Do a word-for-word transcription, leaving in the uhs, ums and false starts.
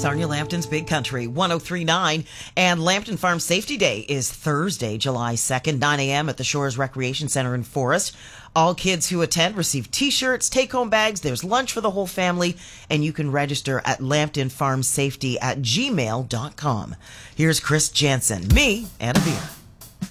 Sarnia Lambton's Big Country, one oh three point nine. And Lambton Farm Safety Day is Thursday, July second, nine a.m. at the Shores Recreation Center in Forest. All kids who attend receive T-shirts, take-home bags, there's lunch for the whole family, and you can register at lambton farm safety at gmail dot com. Here's Chris Jansen, me, and a beer.